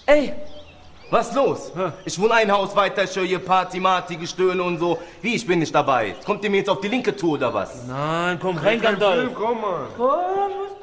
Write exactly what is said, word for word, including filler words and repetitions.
Ey, was los? Ja. Ich wohne ein Haus weiter, ich höre hier Party, Marty, Gestöhne und so. Wie, ich bin nicht dabei? Kommt ihr mir jetzt auf die linke Tour oder was? Nein, komm rein, Gandalf. Komm, Mann. Komm,